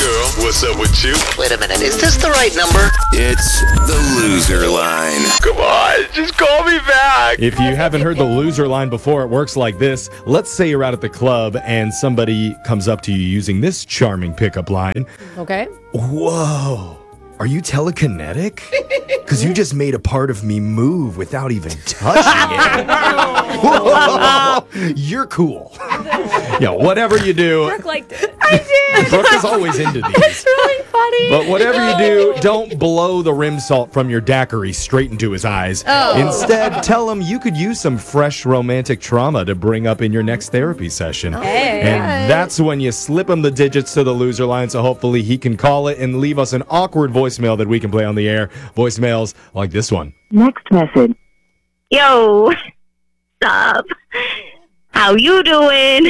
girl. What's up with you? Wait a minute, is this the right number? It's the loser line. Come on, just call me back. If you haven't heard the loser line before, it works like this. Let's say you're out at the club and somebody comes up to you using this charming pickup line. Okay. Whoa. Are you telekinetic? Because you just made a part of me move without even touching it. Whoa. You're cool. Yeah, whatever you do. Brooke liked it. I did. Brooke is always into these. It's really funny. But whatever you do, don't blow the rim salt from your daiquiri straight into his eyes. Oh. Instead, tell him you could use some fresh romantic trauma to bring up in your next therapy session. Hey. And that's when you slip him the digits to the loser line, so hopefully he can call it and leave us an awkward voicemail that we can play on the air. Voicemails like this one. Next message. Yo, sup? How you doing?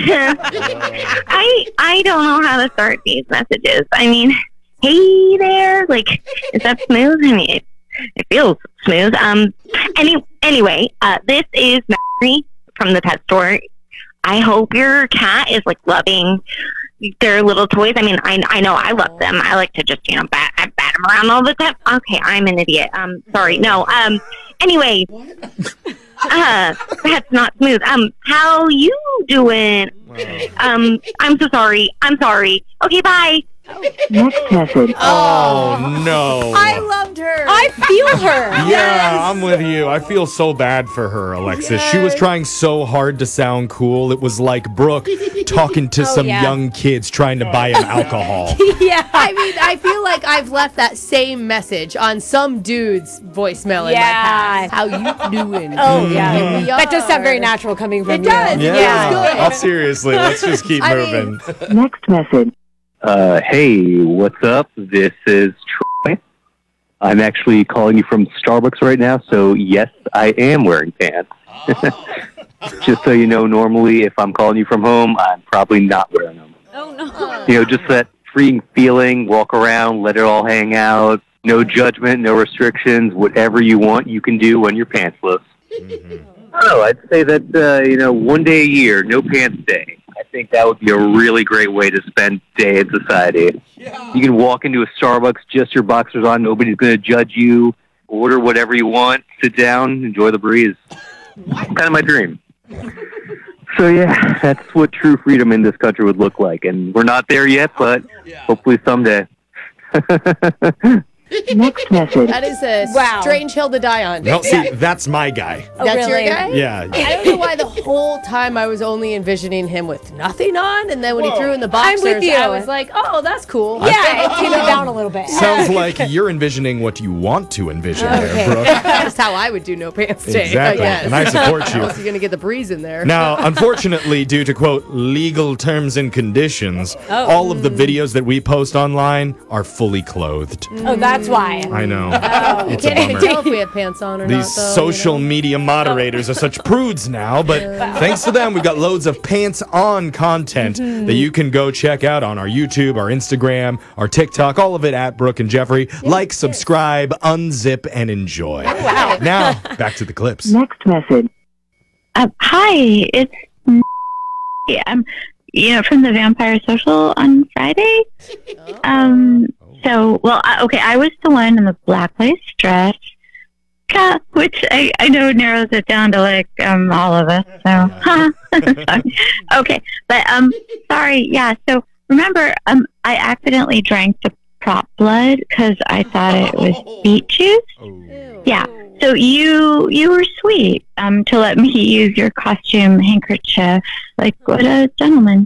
I don't know how to start these messages. I mean, hey there, like, is that smooth? I mean, it feels smooth. Anyway, this is Mary from the pet store. I hope your cat is like loving their little toys. I mean, I know I love them. I like to just, bat them around all the time. Okay, I'm an idiot. Sorry. No. Anyway, that's not smooth. How you doing? I'm so sorry. I'm sorry. Okay, bye. Next message. Oh, no. I loved her. I feel her. Yeah, I'm with you. I feel so bad for her, Alexis. Yes. She was trying so hard to sound cool. It was like Brooke talking to some young kids trying to buy them alcohol. Yeah. I mean, I feel like I've left that same message on some dude's voicemail in my past. How you doing? Oh, yeah. Here we That does sound very are. natural coming from It you. does. Yeah. It's good. Oh, seriously, let's just keep I moving. Next message. Hey, what's up? This is Troy. I'm actually calling you from Starbucks right now, so yes, I am wearing pants. Just so you know, normally if I'm calling you from home, I'm probably not wearing them. Oh, no. Just that freeing feeling, walk around, let it all hang out, no judgment, no restrictions, whatever you want, you can do when you're pantsless. Oh, I'd say that, one day a year, no pants day. I think that would be a really great way to spend day in society. Yeah. You can walk into a Starbucks, just your boxers on, nobody's going to judge you, order whatever you want, sit down, enjoy the breeze. Kind of my dream. So yeah, that's what true freedom in this country would look like. And we're not there yet, but hopefully someday. Next message. That is a Wow. strange hill to die on. No, see, that's my guy. Oh, That's really? your guy? Yeah. I don't know why the whole time I was only envisioning him with nothing on, and then when he threw in the boxers, I'm with you. I was like, oh, that's cool. Yeah, it came down a little bit. Sounds like you're envisioning what you want to envision there, Brooke. That's how I would do no pants day. Exactly. I guess. And I support you. How else are you going to get the breeze in there? Now, unfortunately, due to, quote, legal terms and conditions, all of the videos that we post online are fully clothed. Oh, that's why. I know. It's a Can't even bummer. tell if we have pants on or These not, though. social media moderators are such prudes now, but thanks to them, we've got loads of pants-on content that you can go check out on our YouTube, our Instagram, our TikTok, all of it at Brooke and Jeffrey. Like, subscribe, unzip, and enjoy. Wow. Now, back to the clips. Next message. Hi, it's I'm from the Vampire Social on Friday. I was the one in the black lace dress, which I know narrows it down to like all of us. So, okay, but sorry, yeah. So remember, I accidentally drank the prop blood because I thought it was beet juice. Yeah. So you were sweet to let me use your costume handkerchief, like what a gentleman.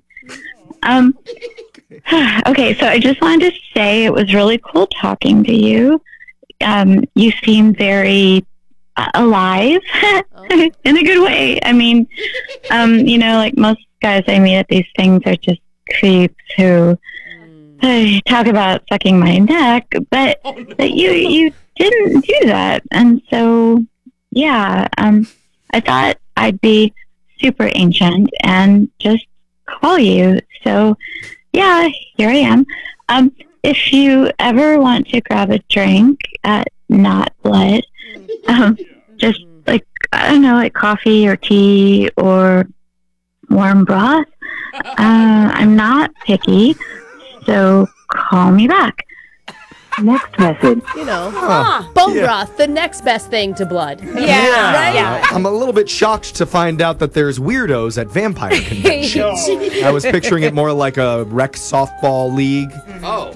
Okay, so I just wanted to say it was really cool talking to you. You seem very alive in a good way. I mean, like most guys I meet at these things are just creeps who talk about sucking my neck, but you didn't do that. And so, yeah, I thought I'd be super ancient and just call you. So, yeah, here I am. If you ever want to grab a drink at Not Blood, just like, I don't know, like coffee or tea or warm broth, I'm not picky. So call me back. Next message. You know, bone broth, the next best thing to blood. Right? I'm a little bit shocked to find out that there's weirdos at vampire conventions. I was picturing it more like a rec softball league. Oh.